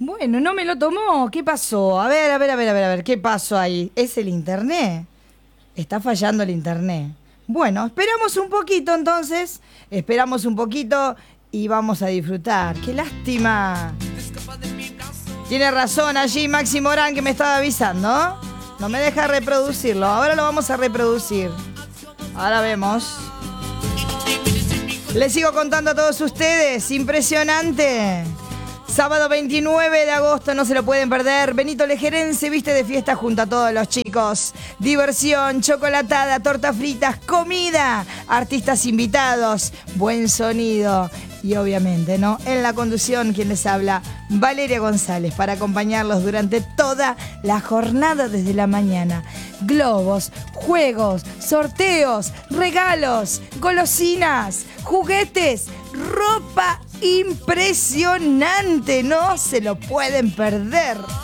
Bueno, no me lo tomó. ¿Qué pasó? A ver, ¿qué pasó ahí? ¿Es el internet? Está fallando el internet. Bueno, esperamos un poquito entonces. Esperamos un poquito y vamos a disfrutar. ¡Qué lástima! Tiene razón allí Maxi Morán que me estaba avisando. No me deja reproducirlo. Ahora lo vamos a reproducir. Ahora vemos. Les sigo contando a todos ustedes. Impresionante. Sábado 29 de agosto, no se lo pueden perder. Benito Lejerén se viste de fiesta junto a todos los chicos. Diversión, chocolatada, tortas fritas, comida, artistas invitados, buen sonido. Y obviamente, ¿no? En la conducción, quien les habla, Valeria González, para acompañarlos durante toda la jornada desde la mañana. Globos, juegos, sorteos, regalos, golosinas, juguetes, ropa impresionante. No se lo pueden perder.